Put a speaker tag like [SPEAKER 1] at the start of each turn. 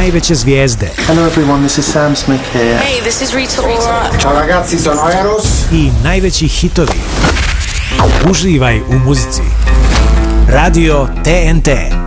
[SPEAKER 1] najveće zvijezde.
[SPEAKER 2] Hello everyone, this is Sam Smith here.
[SPEAKER 3] Hey, this is Rita Ora.
[SPEAKER 4] Ciao ragazzi, sono Eros.
[SPEAKER 1] I najveći hitovi. Uživaj u muzici. Radio TNT.